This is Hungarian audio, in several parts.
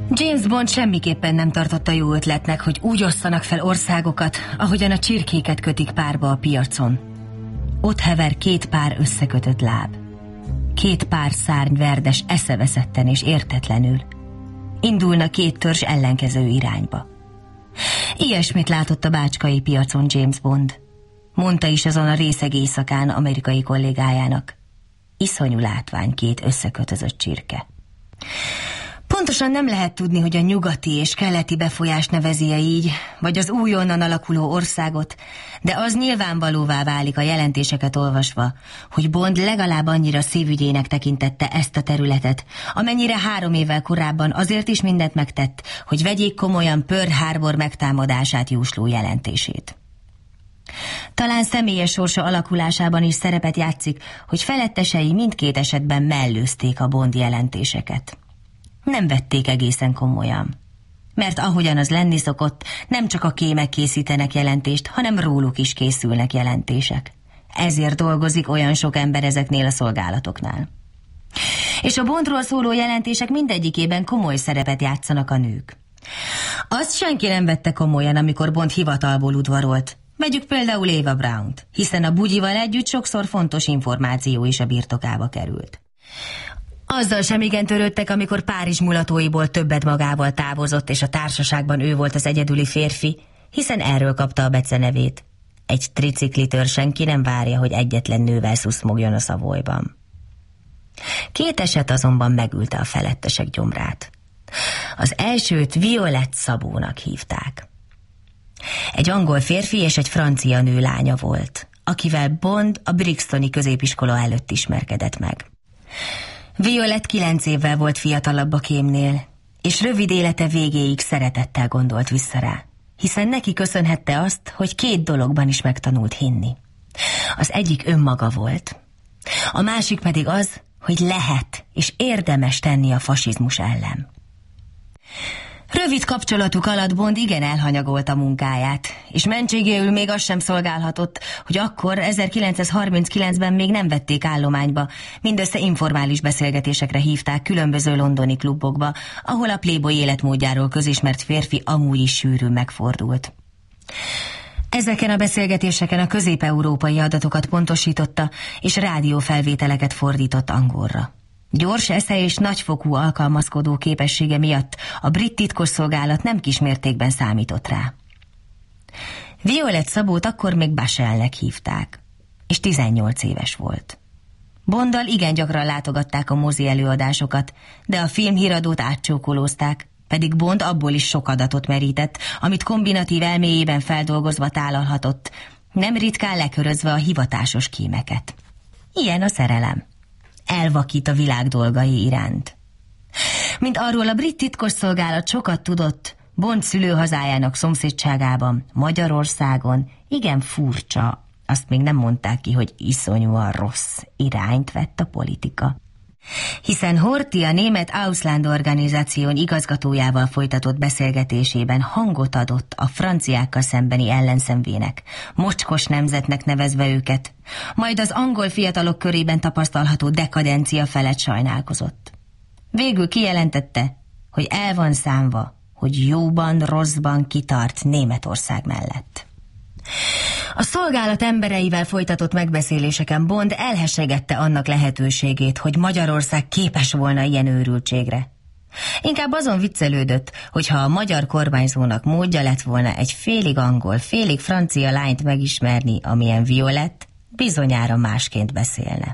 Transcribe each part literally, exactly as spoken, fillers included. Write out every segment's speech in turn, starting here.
James Bond semmiképpen nem tartotta jó ötletnek, hogy úgy osszanak fel országokat, ahogyan a csirkéket kötik párba a piacon. Ott hever két pár összekötött láb. Két pár szárny verdes eszeveszetten és értetlenül. Indulna két törzs ellenkező irányba. Ilyesmit látott a bácskai piacon James Bond. Mondta is azon a részeg éjszakán amerikai kollégájának. Iszonyú látvány két összekötözött csirke. Pontosan nem lehet tudni, hogy a nyugati és keleti befolyás nevezi-e így, vagy az újonnan alakuló országot, de az nyilvánvalóvá válik a jelentéseket olvasva, hogy Bond legalább annyira szívügyének tekintette ezt a területet, amennyire három évvel korábban azért is mindent megtett, hogy vegyék komolyan Pearl Harbor megtámadását jósló jelentését. Talán személyes sorsa alakulásában is szerepet játszik, hogy felettesei mindkét esetben mellőzték a Bond jelentéseket. Nem vették egészen komolyan. Mert ahogyan az lenni szokott, nem csak a kémek készítenek jelentést, hanem róluk is készülnek jelentések. Ezért dolgozik olyan sok ember ezeknél a szolgálatoknál. És a Bondról szóló jelentések mindegyikében komoly szerepet játszanak a nők. Azt senki nem vette komolyan, amikor Bond hivatalból udvarolt. Vegyük például Eva Brownt, hiszen a bugyival együtt sokszor fontos információ is a birtokába került. Azzal sem igen törődtek, amikor Párizs mulatóiból többet magával távozott, és a társaságban ő volt az egyedüli férfi, hiszen erről kapta a becenevét. Egy triciklitől senki nem várja, hogy egyetlen nővel szuszmogjon a Savoyban. Két eset azonban megülte a felettesek gyomrát. Az elsőt Violette Szabónak hívták. Egy angol férfi és egy francia nő lánya volt, akivel Bond a Brixtoni középiskola előtt ismerkedett meg. Violette kilenc évvel volt fiatalabb a kémnél, és rövid élete végéig szeretettel gondolt vissza rá, hiszen neki köszönhette azt, hogy két dologban is megtanult hinni. Az egyik önmaga volt, a másik pedig az, hogy lehet és érdemes tenni a fasizmus ellen. Rövid kapcsolatuk alatt Bond igen elhanyagolta munkáját, és mentségéül még az sem szolgálhatott, hogy akkor ezerkilencszázharminckilencben még nem vették állományba, mindössze informális beszélgetésekre hívták különböző londoni klubokba, ahol a playboy életmódjáról közismert férfi amúgy is sűrűn megfordult. Ezeken a beszélgetéseken a közép-európai adatokat pontosította, és rádiófelvételeket fordított angolra. Gyors esze és nagyfokú alkalmazkodó képessége miatt a brit titkosszolgálat nem kismértékben számított rá. Violette Szabót akkor még Bachelnek hívták, és tizennyolc éves volt. Bonddal igen gyakran látogatták a mozi előadásokat, de a filmhíradót átcsókolózták, pedig Bond abból is sok adatot merített, amit kombinatív elméjében feldolgozva tálalhatott, nem ritkán lekörözve a hivatásos kímeket. Ilyen a szerelem. Elvakít a világ dolgai iránt. Mint arról a brit titkosszolgálat sokat tudott, Bond szülőhazájának szomszédságában, Magyarországon igen furcsa, azt még nem mondták ki, hogy iszonyúan rossz irányt vett a politika. Hiszen Horthy a német Ausland Organisation igazgatójával folytatott beszélgetésében hangot adott a franciákkal szembeni ellenszenvének, mocskos nemzetnek nevezve őket, majd az angol fiatalok körében tapasztalható dekadencia felett sajnálkozott. Végül kijelentette, hogy el van számva, hogy jóban, rosszban kitart Németország mellett. A szolgálat embereivel folytatott megbeszéléseken Bond elhessegette annak lehetőségét, hogy Magyarország képes volna ilyen őrültségre. Inkább azon viccelődött, hogyha a magyar kormányzónak módja lett volna egy félig angol, félig francia lányt megismerni, amilyen Violette, bizonyára másként beszélne.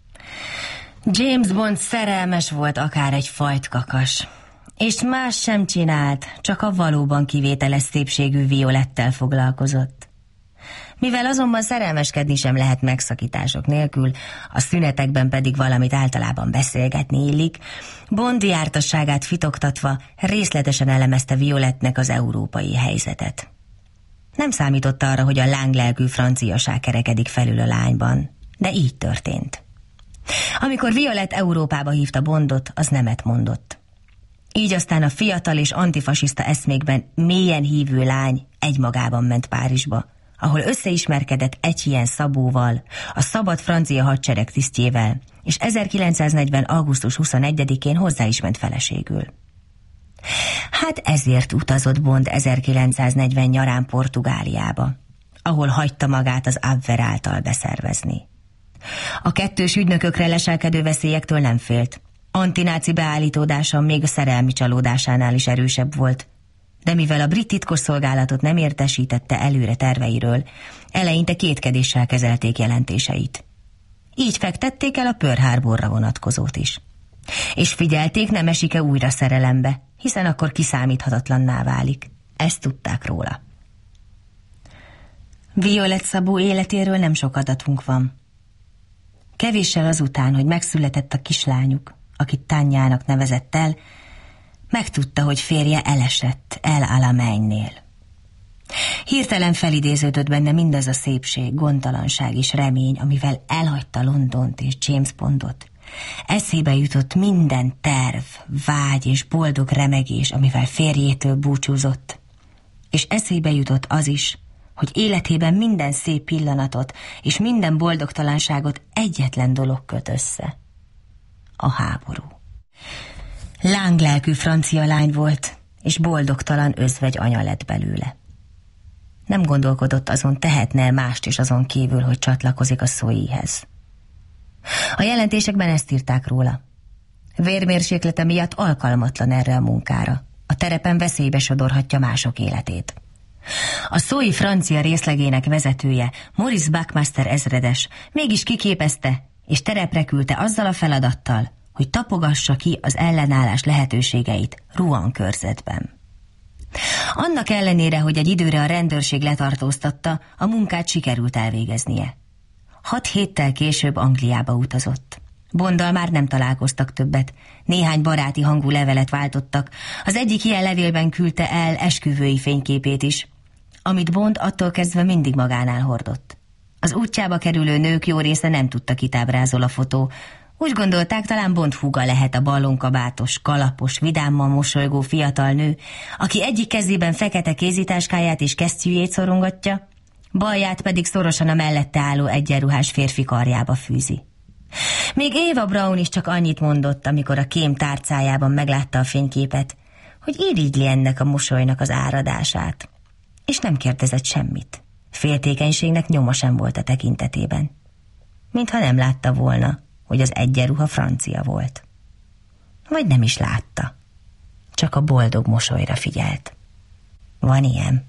James Bond szerelmes volt akár egy fajtkakas, és más sem csinált, csak a valóban kivételes szépségű Violettel foglalkozott. Mivel azonban szerelmeskedni sem lehet megszakítások nélkül, a szünetekben pedig valamit általában beszélgetni illik, Bond jártasságát fitoktatva részletesen elemezte Violettnek az európai helyzetet. Nem számított arra, hogy a lánglelkű franciaság kerekedik felül a lányban, de így történt. Amikor Violette Európába hívta Bondot, az nemet mondott. Így aztán a fiatal és antifasiszta eszmékben mélyen hívő lány egymagában ment Párizsba, ahol összeismerkedett Etienne Szabóval, a szabad francia hadsereg tisztjével, és ezerkilencszáznegyven. augusztus huszonegyedikén hozzá is ment feleségül. Hát ezért utazott Bond ezerkilencszáznegyven nyarán Portugáliába, ahol hagyta magát az Abwehr által beszervezni. A kettős ügynökökre leselkedő veszélyektől nem félt. Antináci beállítódása még a szerelmi csalódásánál is erősebb volt, de mivel a brit titkosszolgálatot nem értesítette előre terveiről, eleinte kétkedéssel kezelték jelentéseit. Így fektették el a Pearl Harborra vonatkozót is. És figyelték, nem esik-e újra szerelembe, hiszen akkor kiszámíthatatlanná válik. Ezt tudták róla. Violet Szabó életéről nem sok adatunk van. Kevéssel azután, hogy megszületett a kislányuk, akit Tanyának nevezett el, megtudta, hogy férje elesett El Alamein-nél. Hirtelen felidéződött benne mindaz a szépség, gondtalanság és remény, amivel elhagyta Londont és James Bondot. Eszébe jutott minden terv, vágy és boldog remegés, amivel férjétől búcsúzott. És eszébe jutott az is, hogy életében minden szép pillanatot és minden boldogtalanságot egyetlen dolog köt össze. A háború. Lánglelkű francia lány volt, és boldogtalan özvegy anya lett belőle. Nem gondolkodott azon, tehetne mást is azon kívül, hogy csatlakozik a Szóihez. A jelentésekben ezt írták róla. Vérmérséklete miatt alkalmatlan erre a munkára. A terepen veszélybe sodorhatja mások életét. A Szói francia részlegének vezetője, Maurice Buckmaster ezredes mégis kiképezte és terepre küldte azzal a feladattal, hogy tapogassa ki az ellenállás lehetőségeit Rouen körzetben. Annak ellenére, hogy egy időre a rendőrség letartóztatta, a munkát sikerült elvégeznie. Hat héttel később Angliába utazott. Bonddal már nem találkoztak többet, néhány baráti hangú levelet váltottak, az egyik ilyen levélben küldte el esküvői fényképét is, amit Bond attól kezdve mindig magánál hordott. Az útjába kerülő nők jó része nem tudta, kit ábrázol a fotó. Úgy gondolták, talán Bond húga lehet a ballonkabátos, kalapos, vidámmal mosolygó fiatal nő, aki egyik kezében fekete kézitáskáját és kesztyűjét szorongatja, balját pedig szorosan a mellette álló egyenruhás férfi karjába fűzi. Még Eva Braun is csak annyit mondott, amikor a kém tárcájában meglátta a fényképet, hogy irigyli ennek a mosolynak az áradását, és nem kérdezett semmit. Féltékenységnek nyoma sem volt a tekintetében. Mintha nem látta volna, hogy az egyenruha francia volt. Vagy nem is látta. Csak a boldog mosolyra figyelt. Van ilyen.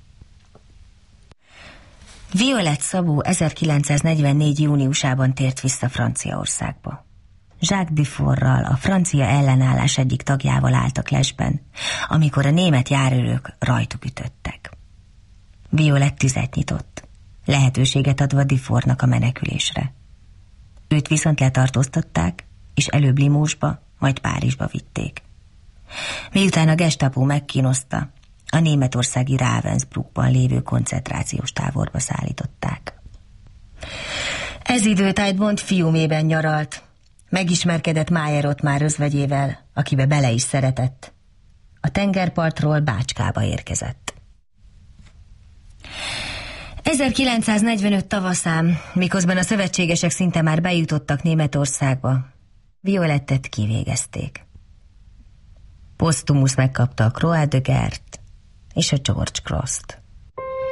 Violet Szabó ezerkilencszáznegyvennégy júniusában tért vissza Franciaországba. Jacques Dufourral, a francia ellenállás egyik tagjával álltak lesben, amikor a német járőrök rajtuk ütöttek. Violet tüzet nyitott, lehetőséget adva Dufournak a menekülésre. Őt viszont letartóztatták, és előbb Limousba, majd Párizsba vitték. Miután a Gestapo megkínozta, a németországi Ravensbrückban lévő koncentrációs táborba szállították. Ez időtájt Bond fiumében nyaralt. Megismerkedett Májer már özvegyével, akibe bele is szeretett. A tengerpartról Bácskába érkezett. ezerkilencszáznegyvenöt tavaszán, miközben a szövetségesek szinte már bejutottak Németországba, Violettet kivégezték. Posztumusz megkapta a Croix de Guerre-t és a George Cross-t.